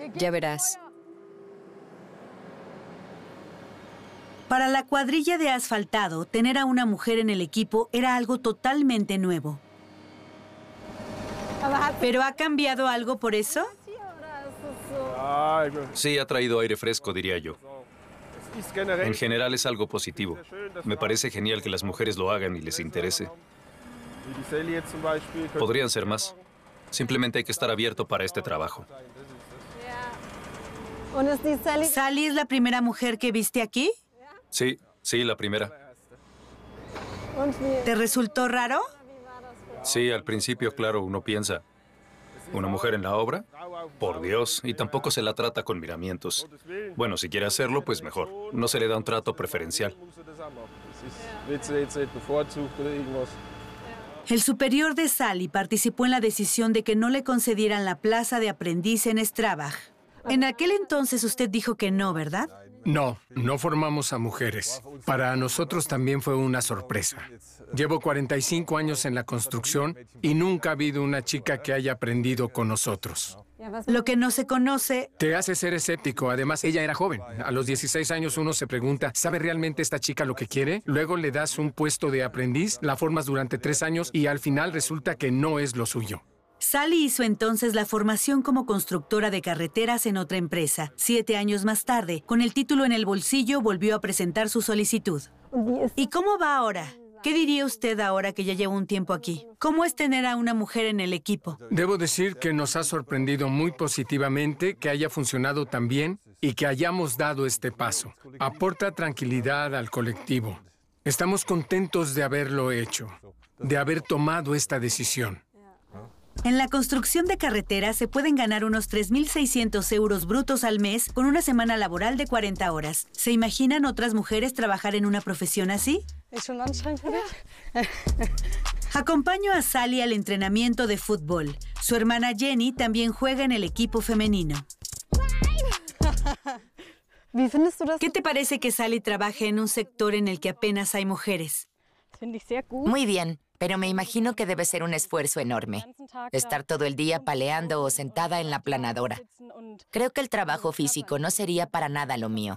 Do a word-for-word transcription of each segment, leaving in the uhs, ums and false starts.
Ya verás. Para la cuadrilla de asfaltado, tener a una mujer en el equipo era algo totalmente nuevo. ¿Pero ha cambiado algo por eso? Sí, ha traído aire fresco, diría yo. En general es algo positivo. Me parece genial que las mujeres lo hagan y les interese. Podrían ser más. Simplemente hay que estar abierto para este trabajo. ¿Sally es la primera mujer que viste aquí? Sí, sí, la primera. ¿Te resultó raro? Sí, al principio, claro, uno piensa, ¿una mujer en la obra? Por Dios, y tampoco se la trata con miramientos. Bueno, si quiere hacerlo, pues mejor. No se le da un trato preferencial. El superior de Sally participó en la decisión de que no le concedieran la plaza de aprendiz en Strabag. En aquel entonces usted dijo que no, ¿verdad? No, no formamos a mujeres. Para nosotros también fue una sorpresa. Llevo cuarenta y cinco años en la construcción y nunca ha habido una chica que haya aprendido con nosotros. Lo que no se conoce... Te hace ser escéptico. Además, ella era joven. A los dieciséis años uno se pregunta, ¿sabe realmente esta chica lo que quiere? Luego le das un puesto de aprendiz, la formas durante tres años y al final resulta que no es lo suyo. Sally hizo entonces la formación como constructora de carreteras en otra empresa. Siete años más tarde, con el título en el bolsillo, volvió a presentar su solicitud. ¿Y cómo va ahora? ¿Qué diría usted ahora que ya lleva un tiempo aquí? ¿Cómo es tener a una mujer en el equipo? Debo decir que nos ha sorprendido muy positivamente que haya funcionado tan bien y que hayamos dado este paso. Aporta tranquilidad al colectivo. Estamos contentos de haberlo hecho, de haber tomado esta decisión. En la construcción de carreteras se pueden ganar unos tres mil seiscientos euros brutos al mes con una semana laboral de cuarenta horas. ¿Se imaginan otras mujeres trabajar en una profesión así? Acompaño a Sally al entrenamiento de fútbol. Su hermana Jenny también juega en el equipo femenino. ¿Qué te parece que Sally trabaje en un sector en el que apenas hay mujeres? Muy bien. Pero me imagino que debe ser un esfuerzo enorme. Estar todo el día paleando o sentada en la planadora. Creo que el trabajo físico no sería para nada lo mío.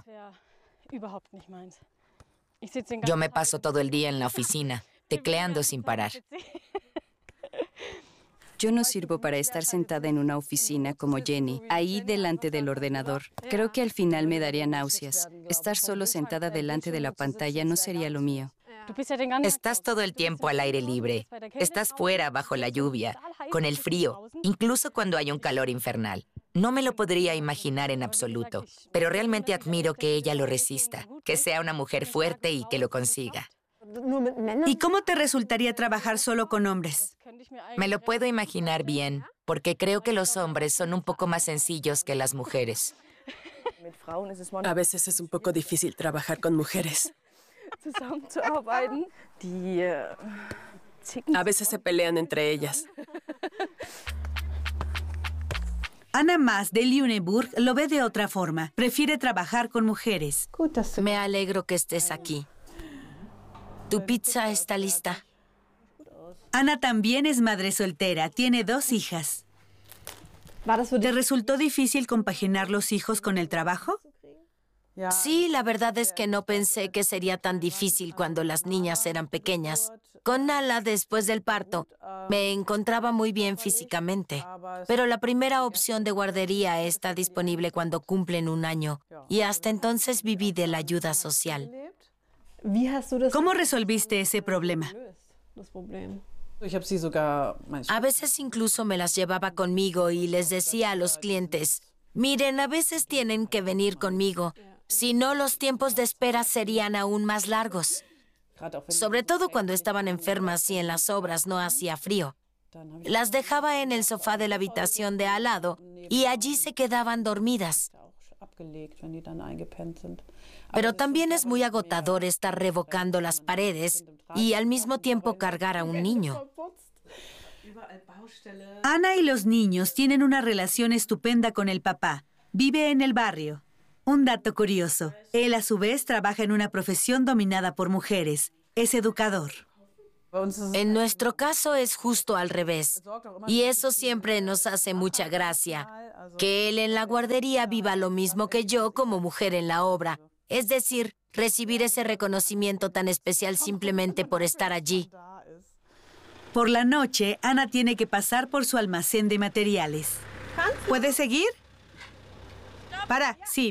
Yo me paso todo el día en la oficina, tecleando sin parar. Yo no sirvo para estar sentada en una oficina como Jenny, ahí delante del ordenador. Creo que al final me daría náuseas. Estar solo sentada delante de la pantalla no sería lo mío. Estás todo el tiempo al aire libre. Estás fuera, bajo la lluvia, con el frío, incluso cuando hay un calor infernal. No me lo podría imaginar en absoluto, pero realmente admiro que ella lo resista, que sea una mujer fuerte y que lo consiga. ¿Y cómo te resultaría trabajar solo con hombres? Me lo puedo imaginar bien, porque creo que los hombres son un poco más sencillos que las mujeres. A veces es un poco difícil trabajar con mujeres. A veces se pelean entre ellas. Anna Mas de Lüneburg lo ve de otra forma. Prefiere trabajar con mujeres. Me alegro que estés aquí. Tu pizza está lista. Ana también es madre soltera. Tiene dos hijas. ¿Te resultó difícil compaginar los hijos con el trabajo? Sí, la verdad es que no pensé que sería tan difícil cuando las niñas eran pequeñas. Con Nala, después del parto, me encontraba muy bien físicamente. Pero la primera opción de guardería está disponible cuando cumplen un año. Y hasta entonces viví de la ayuda social. ¿Cómo resolviste ese problema? A veces incluso me las llevaba conmigo y les decía a los clientes, miren, a veces tienen que venir conmigo. Si no, los tiempos de espera serían aún más largos. Sobre todo cuando estaban enfermas y en las obras no hacía frío. Las dejaba en el sofá de la habitación de al lado y allí se quedaban dormidas. Pero también es muy agotador estar revocando las paredes y al mismo tiempo cargar a un niño. Ana y los niños tienen una relación estupenda con el papá. Vive en el barrio. Un dato curioso, él a su vez trabaja en una profesión dominada por mujeres. Es educador. En nuestro caso es justo al revés. Y eso siempre nos hace mucha gracia. Que él en la guardería viva lo mismo que yo como mujer en la obra. Es decir, recibir ese reconocimiento tan especial simplemente por estar allí. Por la noche, Ana tiene que pasar por su almacén de materiales. ¿Puede seguir? Para, sí.